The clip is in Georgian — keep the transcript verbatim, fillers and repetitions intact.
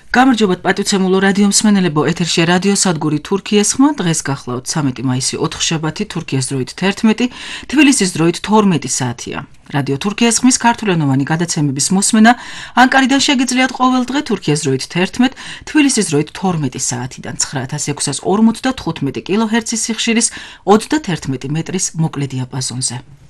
გამარჯობათ პატივცემულო რადიო მსმენელებო, ეთერშია რადიო სადგური თურქიეს ხმა. დღეს გახლავთ ცამეტი მაისი ოთხშაბათი, თურქიის დროით თერთმეტი, თბილისის დროით თორმეტი საათია. რადიო თურქიეს ხმის ქართულენოვანი გადაცემების მოსმენა ანკარიდან შეგიძლიათ ყოველ დღე თურქიის დროით თერთმეტ, თბილისის დროით თორმეტი საათიდან ცხრა ათას ექვსას ორმოცდათხუთმეტი კილოჰერცის სიხშირის ოცდათერთმეტი მეტრის მოკლე დიაპაზონზე.